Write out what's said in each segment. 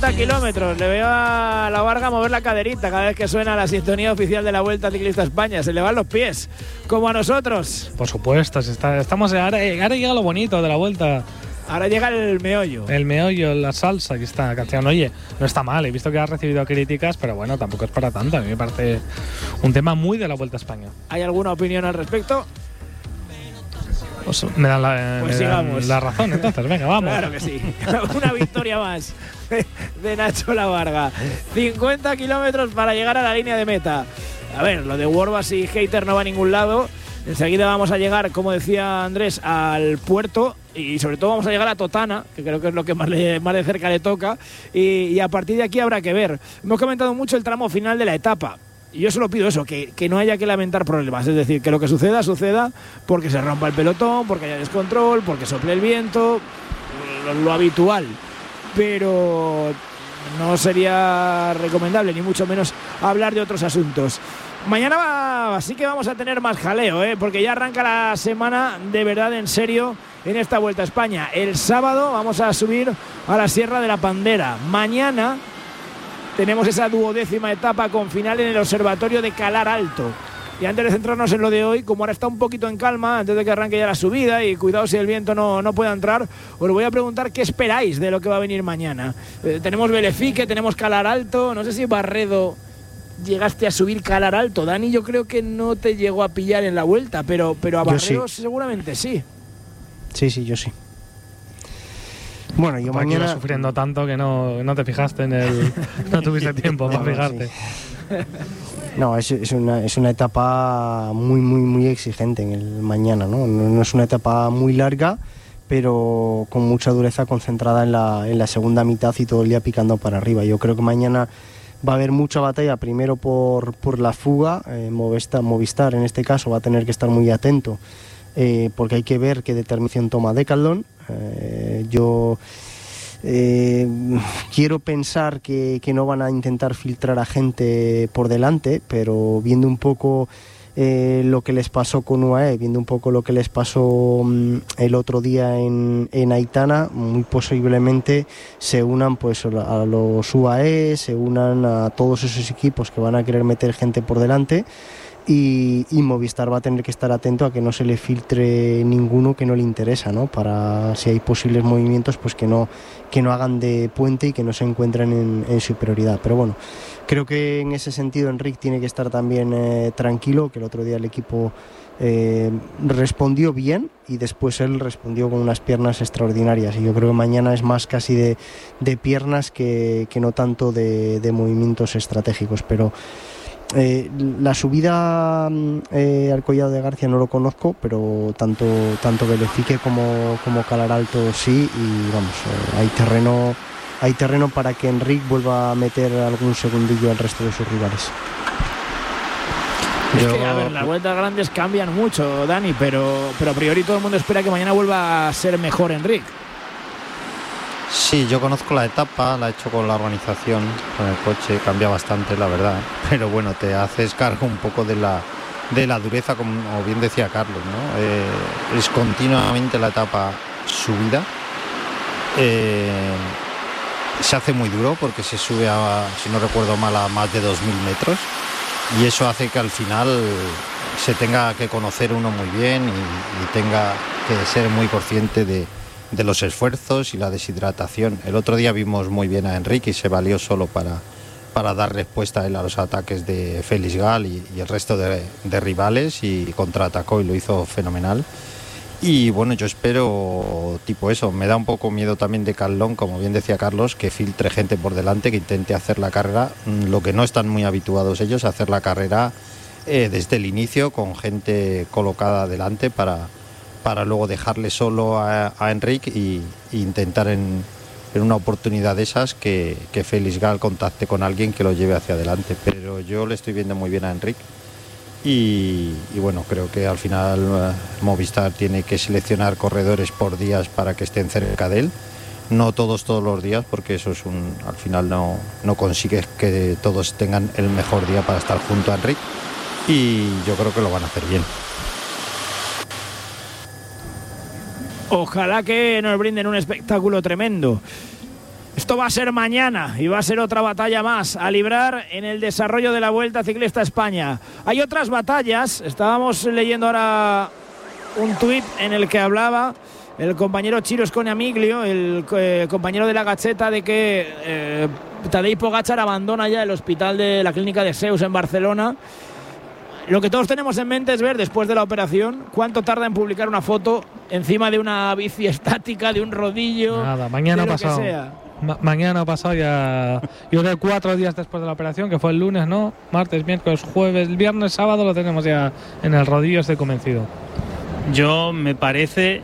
50 kilómetros. Le veo a la Varga mover la caderita cada vez que suena la sintonía oficial de la Vuelta Ciclista España. Se le van los pies, como a nosotros. Por supuesto, estamos ahora llega lo bonito de la Vuelta. Ahora llega el meollo. El meollo, la salsa, aquí está la canción. Oye, no está mal, he visto que ha recibido críticas, pero bueno, tampoco es para tanto. A mí me parece un tema muy de la Vuelta a España. ¿Hay alguna opinión al respecto? Pues me dan la razón, entonces, venga, vamos. Claro que sí. Una victoria más de Nacho La Varga. 50 kilómetros para llegar a la línea de meta. A ver, lo de Worvas y Hater no va a ningún lado. Enseguida vamos a llegar, como decía Andrés, al puerto y sobre todo vamos a llegar a Totana, que creo que es lo que más de cerca le toca. Y a partir de aquí habrá que ver. Hemos comentado mucho el tramo final de la etapa. Y yo solo pido eso, que no haya que lamentar problemas. Es decir, que lo que suceda, porque se rompa el pelotón, porque haya descontrol, porque sople el viento, lo habitual. Pero no sería recomendable, ni mucho menos, hablar de otros asuntos. Mañana sí que vamos a tener más jaleo, porque ya arranca la semana de verdad, en serio, en esta Vuelta a España. El sábado vamos a subir a la Sierra de la Pandera. Mañana tenemos esa 12ª etapa con final en el observatorio de Calar Alto. Y antes de centrarnos en lo de hoy, como ahora está un poquito en calma, antes de que arranque ya la subida y cuidado si el viento no pueda entrar, os voy a preguntar qué esperáis de lo que va a venir mañana. Tenemos Belefique, tenemos Calar Alto, no sé si Barredo llegaste a subir Calar Alto. Dani, yo creo que no te llegó a pillar en la Vuelta, pero a Barredo sí. Seguramente sí. Sí, yo sí. Bueno, yo mañana ibas sufriendo tanto que no te fijaste en el... no tuviste tiempo para fijarte. Sí. No, es una etapa muy exigente en el mañana, ¿no? No es una etapa muy larga, pero con mucha dureza concentrada en la segunda mitad y todo el día picando para arriba. Yo creo que mañana va a haber mucha batalla, primero por la fuga. Movistar en este caso va a tener que estar muy atento, porque hay que ver qué determinación toma Decathlon. Yo quiero pensar que no van a intentar filtrar a gente por delante, pero viendo un poco lo que les pasó con UAE, viendo un poco lo que les pasó el otro día en Aitana, muy posiblemente se unan pues a los UAE, se unan a todos esos equipos que van a querer meter gente por delante. Y Movistar va a tener que estar atento a que no se le filtre ninguno que no le interesa, ¿no? Para, si hay posibles movimientos, pues que no hagan de puente y que no se encuentren en superioridad. Pero bueno, creo que en ese sentido Enric tiene que estar también tranquilo, que el otro día el equipo respondió bien y después él respondió con unas piernas extraordinarias. Y yo creo que mañana es más casi de piernas que no tanto de movimientos estratégicos. Pero la subida al Collado de García no lo conozco, pero tanto Belefique como Calar Alto sí, y vamos, hay terreno para que Enric vuelva a meter algún segundillo al resto de sus rivales. Es que, a ver, las vueltas grandes cambian mucho, Dani, pero a priori todo el mundo espera que mañana vuelva a ser mejor Enric. Sí, yo conozco la etapa, la he hecho con la organización, con el coche, cambia bastante, la verdad. Pero bueno, te haces cargo un poco de la dureza, como bien decía Carlos, ¿no? Es continuamente la etapa subida. Se hace muy duro porque se sube a, si no recuerdo mal, a más de 2.000 metros. Y eso hace que al final se tenga que conocer uno muy bien y tenga que ser muy consciente de los esfuerzos y la deshidratación. El otro día vimos muy bien a Enric y se valió solo para dar respuesta a él a los ataques de Félix Gal y el resto de rivales, y contraatacó y lo hizo fenomenal. Y bueno, yo espero tipo eso. Me da un poco miedo también de Calón, como bien decía Carlos, que filtre gente por delante, que intente hacer la carrera, lo que no están muy habituados ellos a hacer la carrera desde el inicio, con gente colocada delante para luego dejarle solo a Enric y intentar en una oportunidad de esas que Félix Gal contacte con alguien que lo lleve hacia adelante. Pero yo le estoy viendo muy bien a Enric y bueno, creo que al final Movistar tiene que seleccionar corredores por días para que estén cerca de él. No todos los días, porque eso es al final no consigues que todos tengan el mejor día para estar junto a Enric, y yo creo que lo van a hacer bien. Ojalá que nos brinden un espectáculo tremendo. Esto va a ser mañana y va a ser otra batalla más a librar en el desarrollo de la Vuelta Ciclista a España. Hay otras batallas. Estábamos leyendo ahora un tuit en el que hablaba el compañero Ciro Sconiamiglio, el compañero de la Gacheta, de que Tadej Pogačar abandona ya el hospital de la clínica de Zeus en Barcelona. Lo que todos tenemos en mente es ver, después de la operación, cuánto tarda en publicar una foto encima de una bici estática, de un rodillo. Nada, mañana de lo pasado. que sea. Mañana pasado ya. Yo creo 4 días después de la operación, que fue el lunes, ¿no? Martes, miércoles, jueves, el viernes, sábado lo tenemos ya en el rodillo, estoy convencido. Yo me parece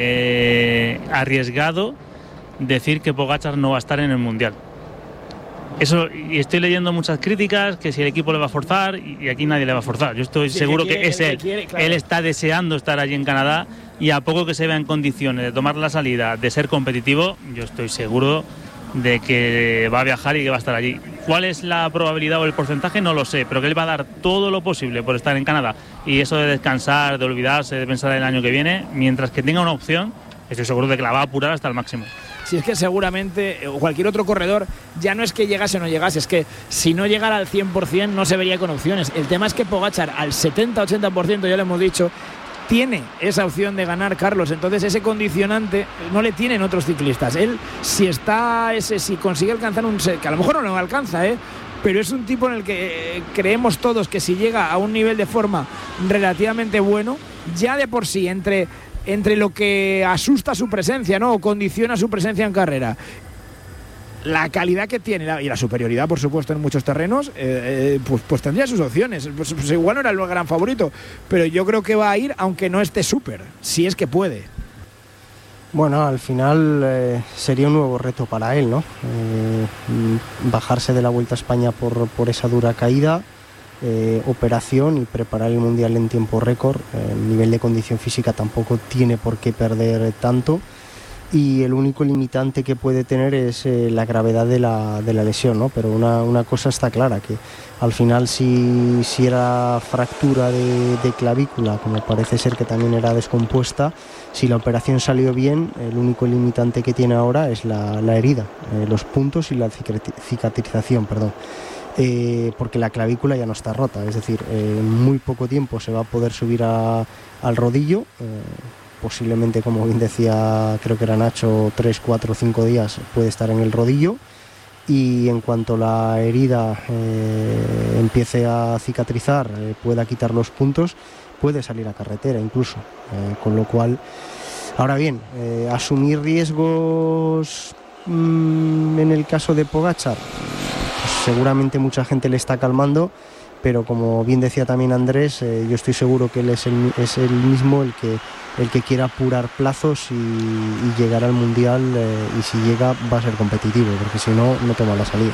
arriesgado decir que Pogačar no va a estar en el Mundial. Eso, y estoy leyendo muchas críticas, que si el equipo le va a forzar, y aquí nadie le va a forzar. Yo estoy seguro que es él. Claro. Él está deseando estar allí en Canadá, y a poco que se vea en condiciones de tomar la salida, de ser competitivo, yo estoy seguro de que va a viajar y que va a estar allí. ¿Cuál es la probabilidad o el porcentaje? No lo sé, pero que él va a dar todo lo posible por estar en Canadá. Y eso de descansar, de olvidarse, de pensar en el año que viene, mientras que tenga una opción, estoy seguro de que la va a apurar hasta el máximo. Si es que seguramente, o cualquier otro corredor, ya no es que llegase o no llegase, es que si no llegara al 100% no se vería con opciones. El tema es que Pogačar al 70-80%, ya lo hemos dicho, tiene esa opción de ganar, Carlos. Entonces ese condicionante no le tienen otros ciclistas. Él, si consigue alcanzar que a lo mejor no lo alcanza, pero es un tipo en el que creemos todos que si llega a un nivel de forma relativamente bueno, ya de por sí, entre lo que asusta su presencia, ¿no?, o condiciona su presencia en carrera, la calidad que tiene y la superioridad, por supuesto, en muchos terrenos, pues tendría sus opciones. Pues igual no era el gran favorito, pero yo creo que va a ir aunque no esté súper, si es que puede. Bueno, al final sería un nuevo reto para él, ¿no? Bajarse de la Vuelta a España por esa dura caída, operación y preparar el Mundial en tiempo récord. El nivel de condición física tampoco tiene por qué perder tanto, y el único limitante que puede tener es la gravedad de la lesión, ¿no? Pero una cosa está clara, que al final si era fractura de clavícula, como parece ser que también era descompuesta, si la operación salió bien, el único limitante que tiene ahora es la herida, los puntos y la cicatrización, perdón. Porque la clavícula ya no está rota, es decir, en muy poco tiempo se va a poder subir al rodillo, posiblemente, como bien decía, creo que era Nacho, 3, 4, 5 días puede estar en el rodillo, y en cuanto la herida empiece a cicatrizar, pueda quitar los puntos, puede salir a carretera incluso, con lo cual, ahora bien, asumir riesgos en el caso de Pogačar, pues seguramente mucha gente le está calmando, pero como bien decía también Andrés, yo estoy seguro que él es el mismo el que quiera apurar plazos y llegar al Mundial, y si llega va a ser competitivo, porque si no, no toma la salida.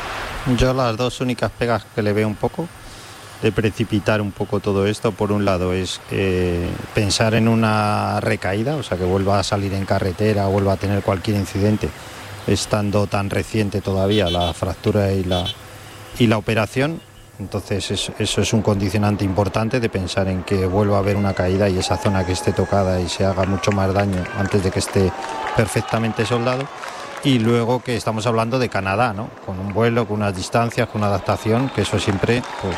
Yo las dos únicas pegas que le veo un poco de precipitar un poco todo esto, por un lado es pensar en una recaída, o sea, que vuelva a salir en carretera, vuelva a tener cualquier incidente, estando tan reciente todavía la fractura y la operación. Entonces eso es un condicionante importante, de pensar en que vuelva a haber una caída y esa zona que esté tocada y se haga mucho más daño antes de que esté perfectamente soldado. Y luego que estamos hablando de Canadá, ¿no?, con un vuelo, con unas distancias, con una adaptación, que eso siempre pues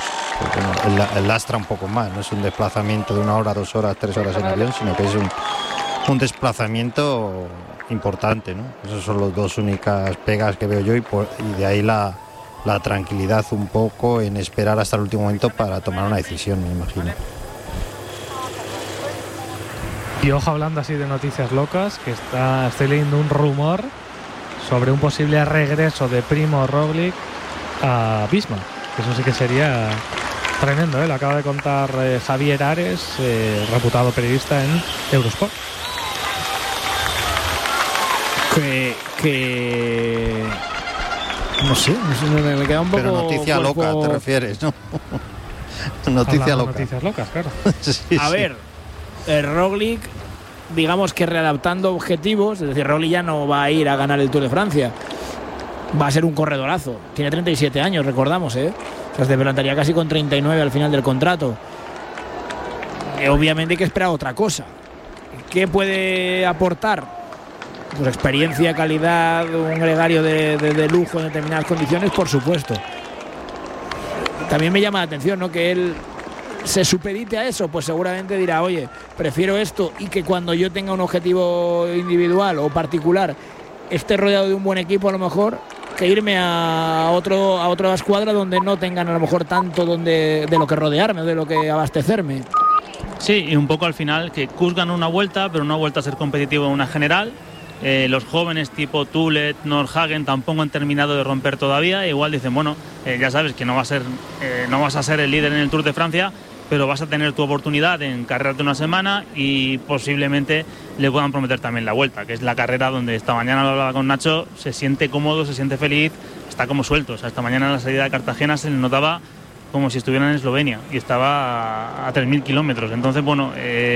el lastra un poco más. No es un desplazamiento de 1 hora, 2 horas, 3 horas en avión, sino que es un desplazamiento importante, ¿no? Esas son las dos únicas pegas que veo yo, y de ahí la tranquilidad un poco en esperar hasta el último momento para tomar una decisión, me imagino. Y ojo, hablando así de noticias locas, que estoy leyendo un rumor sobre un posible regreso de Primo Roglic a Visma. Eso sí que sería tremendo, ¿eh? Lo acaba de contar Javier Ares, reputado periodista en Eurosport. Que no sé, me queda un poco... Pero noticia loca, te refieres, ¿no? Noticia loca. Noticias locas, claro. Sí, a ver, Roglic, digamos que readaptando objetivos, es decir, Roglic ya no va a ir a ganar el Tour de Francia, va a ser un corredorazo. Tiene 37 años, recordamos, ¿eh? O sea, se plantaría casi con 39 al final del contrato. Obviamente hay que esperar otra cosa. ¿Qué puede aportar? pues experiencia, calidad, un gregario de lujo en determinadas condiciones, por supuesto. También me llama la atención, ¿no?, que él se supedite a eso, pues seguramente dirá, oye, prefiero esto y que cuando yo tenga un objetivo individual o particular esté rodeado de un buen equipo, a lo mejor, que irme a otra escuadra donde no tengan a lo mejor tanto de lo que rodearme o de lo que abastecerme. Sí, y un poco al final que Kuss ganó una vuelta, pero una vuelta a ser competitivo en una general. Los jóvenes tipo Tulet, Nordhagen tampoco han terminado de romper todavía. Igual dicen, bueno, ya sabes que no vas a ser el líder en el Tour de Francia, pero vas a tener tu oportunidad en carreras de una semana y posiblemente le puedan prometer también la vuelta, que es la carrera donde esta mañana lo hablaba con Nacho, se siente cómodo, se siente feliz, está como suelto. O sea, esta mañana en la salida de Cartagena se le notaba como si estuvieran en Eslovenia y estaba a 3.000 kilómetros. Entonces, bueno,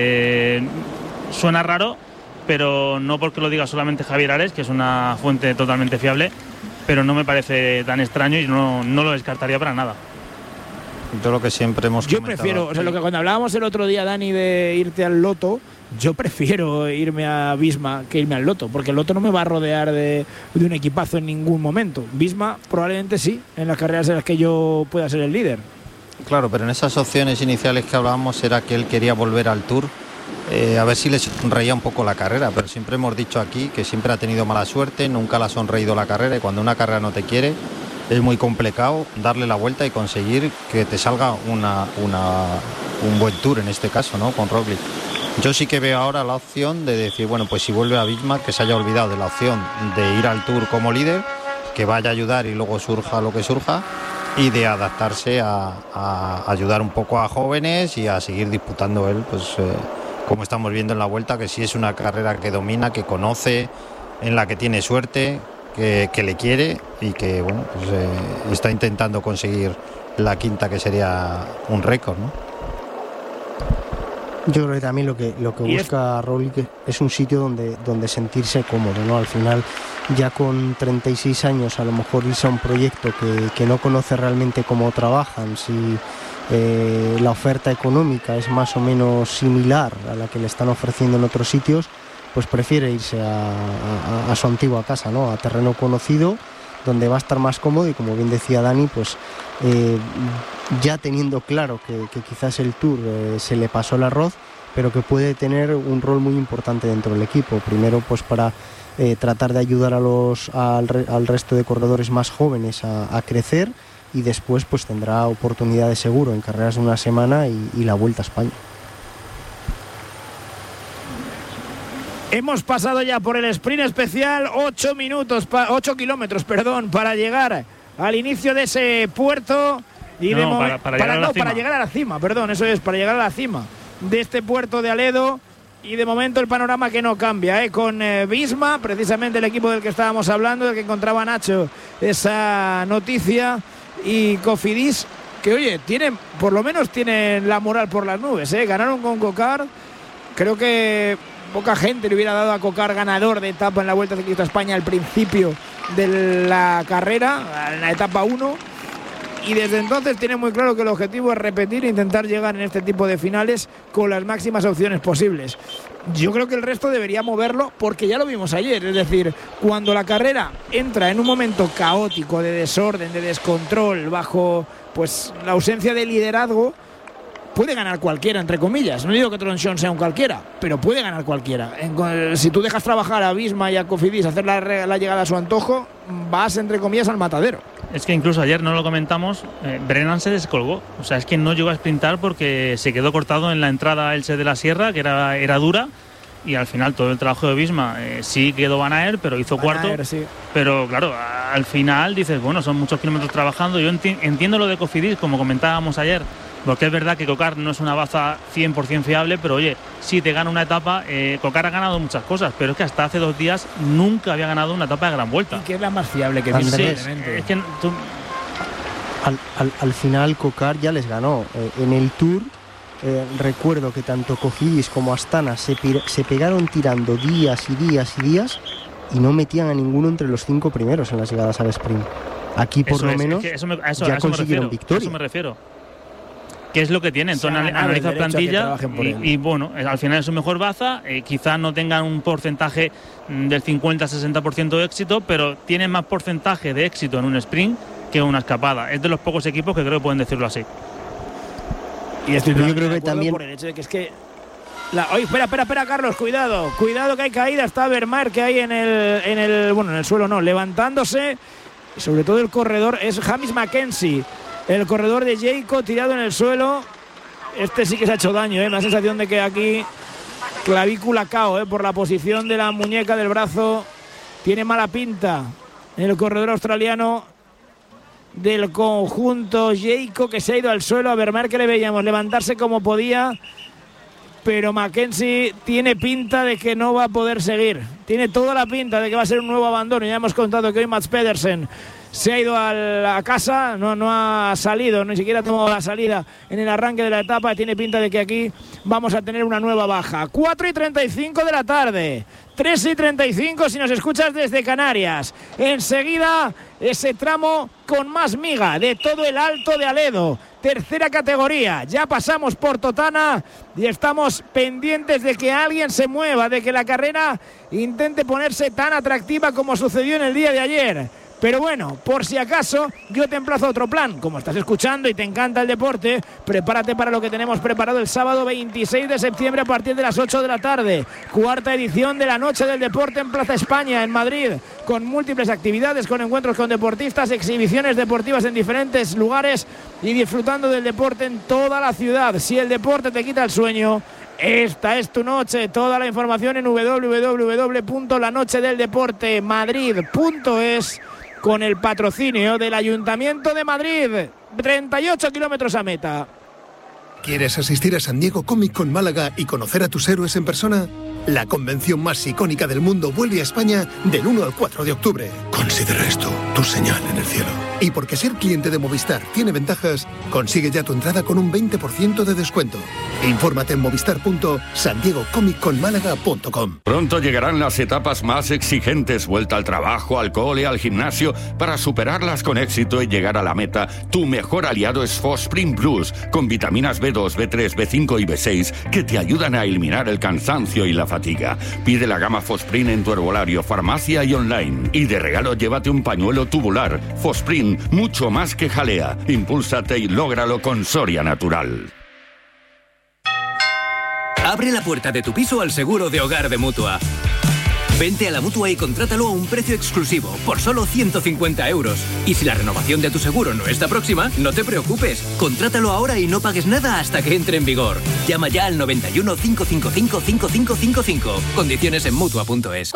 suena raro, pero no porque lo diga solamente Javier Ares, que es una fuente totalmente fiable, pero no me parece tan extraño y no lo descartaría para nada. Yo lo que siempre hemos Yo comentado prefiero, o sea, lo que cuando hablábamos el otro día, Dani, de irte al Lotto, yo prefiero irme a Visma que irme al Lotto, porque el Lotto no me va a rodear de un equipazo en ningún momento. Visma probablemente sí, en las carreras en las que yo pueda ser el líder. Claro, pero en esas opciones iniciales que hablábamos era que él quería volver al Tour, a ver si le sonreía un poco la carrera, pero siempre hemos dicho aquí que siempre ha tenido mala suerte, nunca le ha sonreído la carrera, y cuando una carrera no te quiere es muy complicado darle la vuelta y conseguir que te salga un buen Tour, en este caso, ¿no?, con Roglic. Yo sí que veo ahora la opción de decir, bueno, pues si vuelve a Visma, que se haya olvidado de la opción de ir al Tour como líder, que vaya a ayudar y luego surja lo que surja, y de adaptarse a ayudar un poco a jóvenes y a seguir disputando él, pues como estamos viendo en la Vuelta, que sí es una carrera que domina, que conoce, en la que tiene suerte, que le quiere y que, bueno, pues, está intentando conseguir la quinta, que sería un récord, ¿no? Yo creo que también lo que busca Roglic es un sitio donde sentirse cómodo, ¿no? Al final, ya con 36 años, a lo mejor irse a un proyecto que no conoce realmente cómo trabajan, si la oferta económica es más o menos similar a la que le están ofreciendo en otros sitios, pues prefiere irse a su antigua casa, ¿no?, a terreno conocido, donde va a estar más cómodo y, como bien decía Dani, pues ya teniendo claro que quizás el Tour se le pasó el arroz, pero que puede tener un rol muy importante dentro del equipo. Primero, pues para tratar de ayudar al resto de corredores más jóvenes a crecer, y después pues tendrá oportunidades seguro en carreras de una semana y la Vuelta a España. Hemos pasado ya por el sprint especial, 8 kilómetros, para llegar al inicio de ese puerto. Y para llegar a la cima, perdón, eso es, para llegar a la cima de este puerto de Aledo. Y de momento el panorama que no cambia, con Visma, precisamente el equipo del que estábamos hablando, del que encontraba Nacho esa noticia, y Cofidis, que oye, por lo menos tienen la moral por las nubes, ganaron con Cocar. Creo que poca gente le hubiera dado a Cocar ganador de etapa en la Vuelta Ciclista a España al principio de la carrera, en la etapa 1, y desde entonces tiene muy claro que el objetivo es repetir e intentar llegar en este tipo de finales con las máximas opciones posibles. Yo creo que el resto debería moverlo, porque ya lo vimos ayer, es decir, cuando la carrera entra en un momento caótico, de desorden, de descontrol, bajo pues la ausencia de liderazgo, puede ganar cualquiera, entre comillas. No digo que Tronchón sea un cualquiera, pero puede ganar cualquiera. Si tú dejas trabajar a Visma y a Cofidis, hacer la llegada a su antojo, vas, entre comillas, al matadero. Es que incluso ayer no lo comentamos, Brennan se descolgó. O sea, es que no llegó a sprintar porque se quedó cortado en la entrada a Elche de la Sierra, que era dura. Y al final todo el trabajo de Visma sí quedó Van Aert, pero hizo cuarto. Sí. Pero claro, al final dices, bueno, son muchos kilómetros trabajando. Yo entiendo lo de Cofidis, como comentábamos ayer, porque es verdad que Cocar no es una baza 100% fiable, pero oye, si te gana una etapa, Cocar ha ganado muchas cosas, pero es que hasta hace 2 días nunca había ganado una etapa de Gran Vuelta. Y que es la más fiable que Andrés, tiene. Es que al final Cocar ya les ganó. En el Tour, recuerdo que tanto Cofidis como Astana se pegaron tirando días y días y días, y no metían a ninguno entre los 5 primeros en las llegadas al sprint. Aquí por lo menos ya consiguieron victoria. A eso me refiero. qué es lo que tiene. Entonces analiza plantilla y bueno, al final es su mejor baza. Quizás no tengan un porcentaje del 50-60% de éxito, pero tienen más porcentaje de éxito en un sprint que en una escapada. Es de los pocos equipos que creo que pueden decirlo así. Y yo creo que también por el hecho de que es que Oye, espera, Carlos, cuidado que hay caída. Está Vermeer, que hay en el suelo no, levantándose. Sobre todo el corredor es James Mackenzie, el corredor de Jayco, tirado en el suelo. Este sí que se ha hecho daño, me da la sensación de que aquí clavícula cao, por la posición de la muñeca del brazo. Tiene mala pinta el corredor australiano del conjunto Jayco, que se ha ido al suelo. A Vermeer, que le veíamos levantarse como podía, pero Mackenzie tiene pinta de que no va a poder seguir. Tiene toda la pinta de que va a ser un nuevo abandono. Ya hemos contado que hoy Mats Pedersen se ha ido a la casa, no ha salido, ni siquiera ha tomado la salida en el arranque de la etapa. Tiene pinta de que aquí vamos a tener una nueva baja. 4:35 de la tarde, 3:35 si nos escuchas desde Canarias. Enseguida ese tramo con más miga de todo el Alto de Aledo, tercera categoría. Ya pasamos por Totana y estamos pendientes de que alguien se mueva, de que la carrera intente ponerse tan atractiva como sucedió en el día de ayer. Pero bueno, por si acaso, yo te emplazo a otro plan. Como estás escuchando y te encanta el deporte, prepárate para lo que tenemos preparado el sábado 26 de septiembre a partir de las 8 de la tarde. Cuarta edición de la Noche del Deporte en Plaza España, en Madrid, con múltiples actividades, con encuentros con deportistas, exhibiciones deportivas en diferentes lugares y disfrutando del deporte en toda la ciudad. Si el deporte te quita el sueño, esta es tu noche. Toda la información en www.lanochedeldeportemadrid.es, con el patrocinio del Ayuntamiento de Madrid. 38 kilómetros a meta. ¿Quieres asistir a San Diego Comic Con Málaga y conocer a tus héroes en persona? La convención más icónica del mundo vuelve a España del 1 al 4 de octubre. Considera esto tu señal en el cielo. Y porque ser cliente de Movistar tiene ventajas, consigue ya tu entrada con un 20% de descuento. Infórmate en movistar.sandiegocomicconmálaga.com. Pronto llegarán las etapas más exigentes, vuelta al trabajo, al cole, al gimnasio. Para superarlas con éxito y llegar a la meta, tu mejor aliado es Fosprint Plus, con vitaminas B2, B3, B5 y B6 que te ayudan a eliminar el cansancio y la fatiga. Pide la gama Fosprint en tu herbolario, farmacia y online. Y de regalo llévate un pañuelo tubular. Fosprint, mucho más que jalea. Impúlsate y lógralo con Soria Natural. Abre la puerta de tu piso al seguro de hogar de Mutua. Vente a la Mutua y contrátalo a un precio exclusivo, por solo 150 euros. Y si la renovación de tu seguro no está próxima, no te preocupes. Contrátalo ahora y no pagues nada hasta que entre en vigor. Llama ya al 91 555 5555. Condiciones en Mutua.es.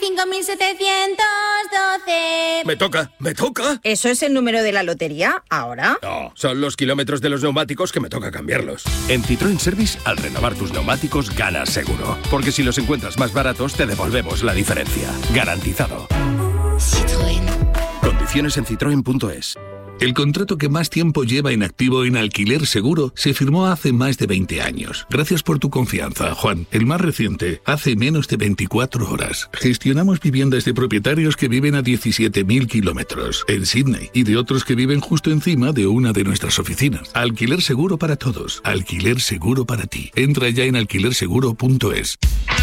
45.712. Me toca. ¿Eso es el número de la lotería ahora? No, son los kilómetros de los neumáticos que me toca cambiarlos. En Citroën Service, al renovar tus neumáticos, ganas seguro. Porque si los encuentras más baratos, te devolvemos la diferencia. Garantizado. Citroën. Condiciones en citroen.es. El contrato que más tiempo lleva en activo en Alquiler Seguro se firmó hace más de 20 años. Gracias por tu confianza, Juan. El más reciente, hace menos de 24 horas. Gestionamos viviendas de propietarios que viven a 17.000 kilómetros en Sydney y de otros que viven justo encima de una de nuestras oficinas. Alquiler Seguro para todos. Alquiler Seguro para ti. Entra ya en alquilerseguro.es.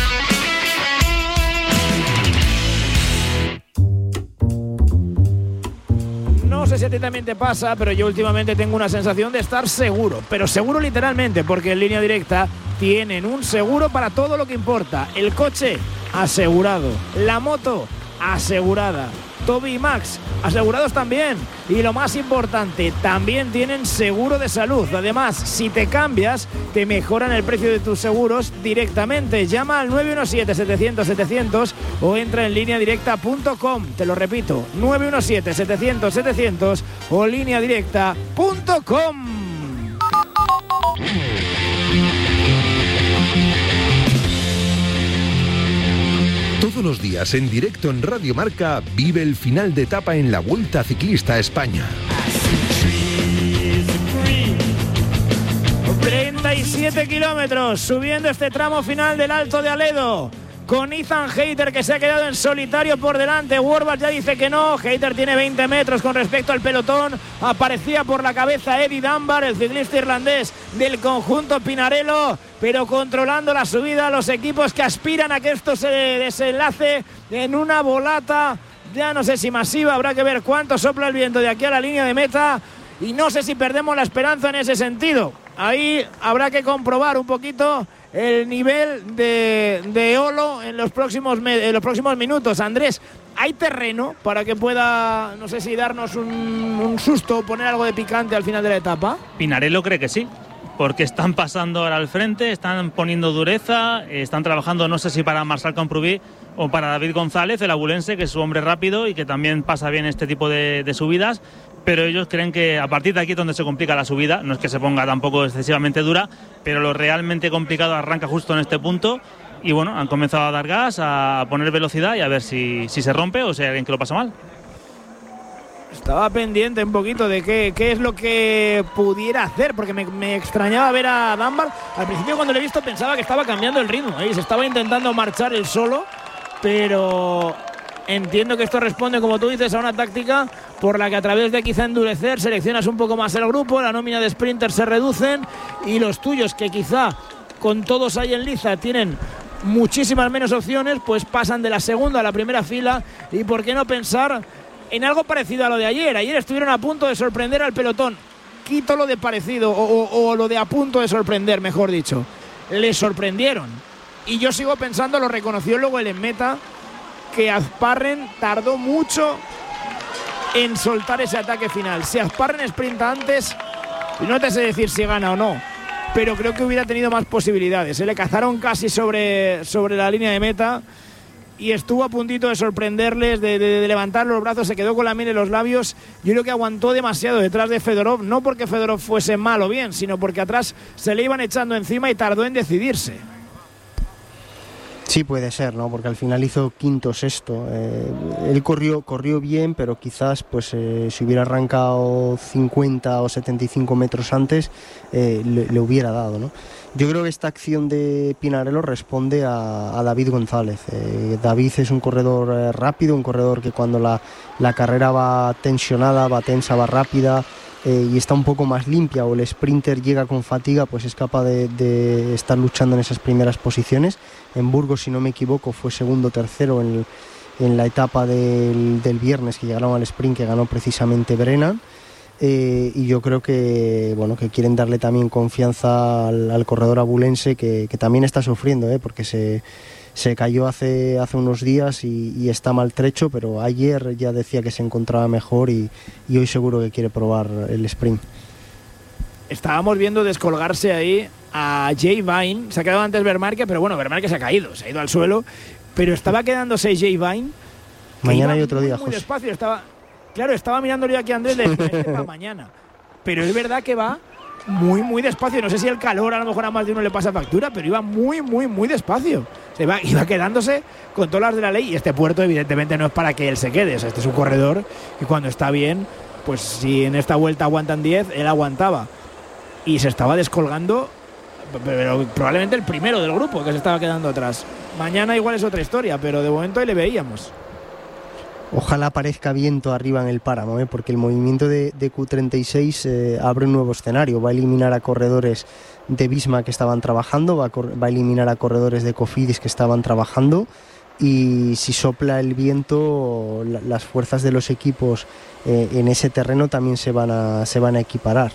No sé si a ti también te pasa, pero yo últimamente tengo una sensación de estar seguro, pero seguro literalmente, porque en Línea Directa tienen un seguro para todo lo que importa. El coche, asegurado. La moto, asegurada. Toby y Max, asegurados también. Y lo más importante, también tienen seguro de salud. Además, si te cambias, te mejoran el precio de tus seguros directamente. Llama al 917-700-700 o entra en lineadirecta.com. Te lo repito, 917-700-700 o lineadirecta.com. Todos los días en directo en Radio Marca vive el final de etapa en la Vuelta Ciclista a España. 37 kilómetros subiendo este tramo final del Alto de Aledo, con Ethan Hayter, que se ha quedado en solitario por delante. Warback ya dice que no. Hayter tiene 20 metros con respecto al pelotón. Aparecía por la cabeza Eddie Dunbar, el ciclista irlandés del conjunto Pinarello, pero controlando la subida los equipos que aspiran a que esto se desenlace en una volata, ya no sé si masiva, habrá que ver cuánto sopla el viento de aquí a la línea de meta, y no sé si perdemos la esperanza en ese sentido. Ahí habrá que comprobar un poquito el nivel de Olo en los próximos minutos. Andrés, ¿hay terreno para que pueda, no sé si darnos un susto, poner algo de picante al final de la etapa? Pinarello cree que sí, porque están pasando ahora al frente, están poniendo dureza, están trabajando, no sé si para Marçal Camprubí o para David González, el abulense, que es su hombre rápido y que también pasa bien este tipo de subidas, pero ellos creen que a partir de aquí es donde se complica la subida. No es que se ponga tampoco excesivamente dura, pero lo realmente complicado arranca justo en este punto. Y bueno, han comenzado a dar gas, a poner velocidad y a ver si se rompe o si hay alguien que lo pasa mal. Estaba pendiente un poquito de qué es lo que pudiera hacer, porque me extrañaba ver a Dunbar. Al principio, cuando lo he visto, pensaba que estaba cambiando el ritmo, ¿eh? Se estaba intentando marchar él solo, pero entiendo que esto responde, como tú dices, a una táctica por la que, a través de quizá endurecer, seleccionas un poco más el grupo, la nómina de sprinters se reducen, y los tuyos, que quizá con todos ahí en liza tienen muchísimas menos opciones, pues pasan de la segunda a la primera fila. Y por qué no pensar en algo parecido a lo de ayer. Ayer estuvieron a punto de sorprender al pelotón. Quito lo de parecido, o lo de a punto de sorprender, mejor dicho. Les sorprendieron. Y yo sigo pensando, lo reconoció luego el en meta, que Azparren tardó mucho en soltar ese ataque final. Si Azparren sprinta antes, no te sé decir si gana o no, pero creo que hubiera tenido más posibilidades. Se le cazaron casi sobre la línea de meta y estuvo a puntito de sorprenderles, de levantar los brazos. Se quedó con la miel en los labios. Yo creo que aguantó demasiado detrás de Fedorov, no porque Fedorov fuese mal o bien, sino porque atrás se le iban echando encima y tardó en decidirse. Sí, puede ser, ¿no? Porque al final hizo quinto, sexto. Él corrió bien, pero quizás pues si hubiera arrancado 50 o 75 metros antes, le hubiera dado, ¿no? Yo creo que esta acción de Pinarello responde a David González. David es un corredor rápido, un corredor que cuando la carrera va tensionada, va tensa, va rápida, y está un poco más limpia, o el sprinter llega con fatiga, pues es capaz de estar luchando en esas primeras posiciones. En Burgos, si no me equivoco, fue segundo, tercero en la etapa del viernes, que llegaron al sprint, que ganó precisamente Brennan. Y yo creo que quieren darle también confianza al corredor abulense, que también está sufriendo, porque se cayó hace unos días y está maltrecho, pero ayer ya decía que se encontraba mejor y hoy seguro que quiere probar el sprint. Estábamos viendo descolgarse ahí a Jay Vine. Se ha quedado antes Vermarque, pero bueno, Vermarque se ha ido al suelo, pero estaba quedándose Jay Vine. Mañana hay otro día, muy José. Despacio. Estaba mirándolo yo aquí a Andrés para mañana, pero es verdad que va muy, muy despacio. No sé si el calor a lo mejor a más de uno le pasa factura, pero iba muy, muy, muy despacio. Iba quedándose con todas las de la ley, y este puerto evidentemente no es para que él se quede. O sea, este es un corredor que cuando está bien, pues si en esta vuelta aguantan 10, él aguantaba. Y se estaba descolgando, pero probablemente el primero del grupo que se estaba quedando atrás. Mañana igual es otra historia, pero de momento ahí le veíamos. Ojalá aparezca viento arriba en el páramo, porque el movimiento de Q36 abre un nuevo escenario. Va a eliminar a corredores de Visma que estaban trabajando, va a eliminar a corredores de Cofidis que estaban trabajando, y si sopla el viento, las fuerzas de los equipos en ese terreno también se van a equiparar.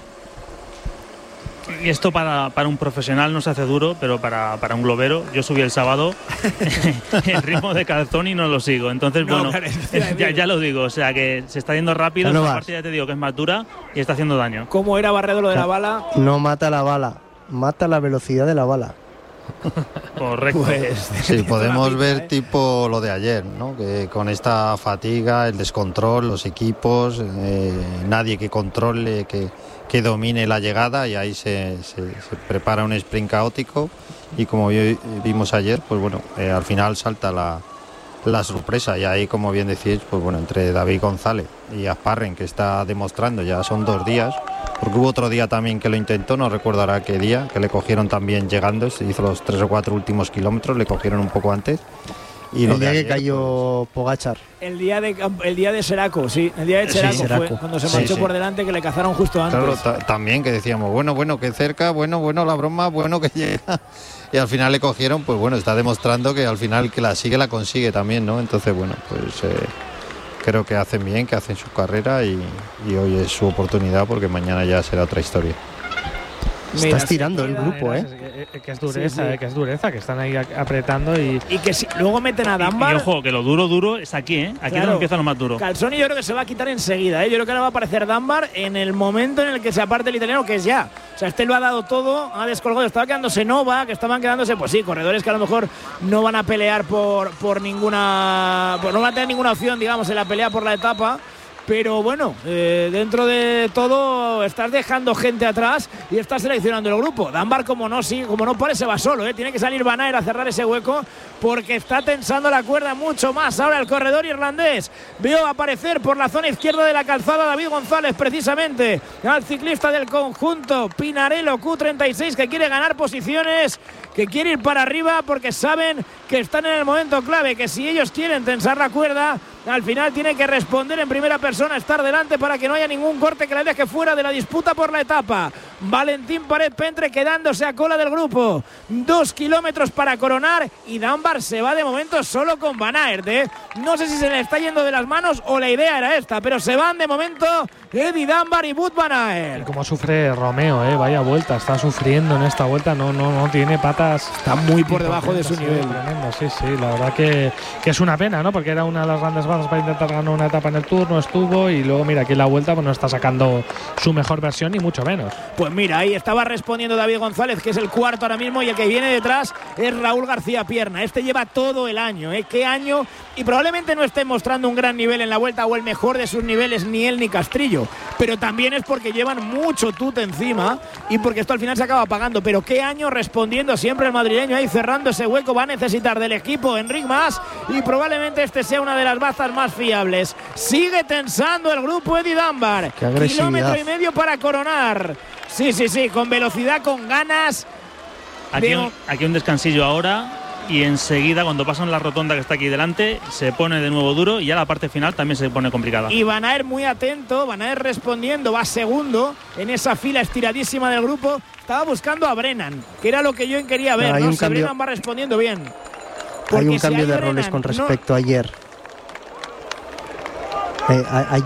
Y esto para un profesional no se hace duro, pero para un globero, yo subí el sábado el ritmo de Calzoni no lo sigo, entonces no, bueno, ya lo digo, o sea que se está yendo rápido, esta partida te digo que es más dura y está haciendo daño. ¿Cómo era Barredo lo de la bala? No mata la bala, mata la velocidad de la bala. Correcto. Pues, sí, podemos ver tipo lo de ayer, ¿no? Que con esta fatiga, el descontrol, los equipos, nadie que controle, que domine la llegada, y ahí se prepara un sprint caótico, y como vimos ayer, pues bueno, al final salta la sorpresa, y ahí, como bien decís, pues bueno, entre David González y Azparren, que está demostrando, ya son 2 días, porque hubo otro día también que lo intentó, no recordará qué día, que le cogieron también llegando, se hizo los 3 o 4 últimos kilómetros, le cogieron un poco antes. Y el día que cayó Pogačar. El día de Seraco, sí. El día de Seraco fue cuando se marchó por delante, que le cazaron justo antes. Claro, también que decíamos, bueno, que cerca, bueno, la broma, bueno, que llega. Y al final le cogieron, pues bueno, está demostrando que al final que la sigue, la consigue también, ¿no? Entonces, bueno, pues creo que hacen bien, que hacen su carrera y hoy es su oportunidad porque mañana ya será otra historia. Está estirando el grupo, que es dureza, que es dureza, que están ahí apretando y que si luego meten a Dunbar. Y ojo, que lo duro es aquí, ¿eh? Aquí es donde empieza lo más duro. Calzoni yo creo que se va a quitar enseguida, ¿eh? Yo creo que ahora va a aparecer Dunbar en el momento en el que se aparte el italiano, que es ya. O sea, lo ha dado todo, ha descolgado, estaba quedándose Nova, que estaban quedándose, pues sí, corredores que a lo mejor no van a pelear por ninguna. Pues no van a tener ninguna opción, digamos, en la pelea por la etapa. Pero bueno, dentro de todo estás dejando gente atrás y estás seleccionando el grupo. Dunbar, como no pare, se va solo, tiene que salir Van Aert a cerrar ese hueco porque está tensando la cuerda mucho más. Ahora el corredor irlandés, veo aparecer por la zona izquierda de la calzada David González, precisamente al ciclista del conjunto Pinarello Q36, que quiere ganar posiciones, que quiere ir para arriba porque saben que están en el momento clave, que si ellos quieren tensar la cuerda, al final tiene que responder en primera persona, estar delante para que no haya ningún corte que le deje fuera de la disputa por la etapa. Valentín Paret Pentre quedándose a cola del grupo. 2 kilómetros para coronar y Dunbar se va de momento solo con Van Aert, No sé si se le está yendo de las manos o la idea era esta, pero se van de momento Eddie Dunbar y Wout Van Aert. Y cómo sufre Romeo, vaya vuelta, está sufriendo en esta vuelta, no tiene patas. Está muy por debajo de su nivel. Tremendo, sí, la verdad que es una pena, ¿no? Porque era una de las grandes bazas para intentar ganar una etapa en el Tour, no estuvo, y luego mira, aquí en la vuelta pues no está sacando su mejor versión ni mucho menos. Pues mira, ahí estaba respondiendo David González, que es el cuarto ahora mismo, y el que viene detrás es Raúl García Pierna. Este lleva todo el año, qué año, y probablemente no esté mostrando un gran nivel en la vuelta o el mejor de sus niveles ni él ni Castrillo, pero también es porque llevan mucho tute encima y porque esto al final se acaba pagando. Pero qué año respondiendo siempre el madrileño ahí cerrando ese hueco. Va a necesitar del equipo Enric Mas y probablemente este sea una de las bazas más fiables. Sigue tensando el grupo Eddie Dunbar. Kilómetro y medio para coronar. Sí, con velocidad, con ganas. Aquí un descansillo ahora. Y enseguida, cuando pasan la rotonda que está aquí delante, se pone de nuevo duro y ya la parte final también se pone complicada. Y Van Aert muy atento, Van Aert respondiendo, va segundo en esa fila estiradísima del grupo. Estaba buscando a Brennan, que era lo que yo quería ver, ¿no? Si Brennan va respondiendo bien. Hay un cambio de roles con respecto a ayer.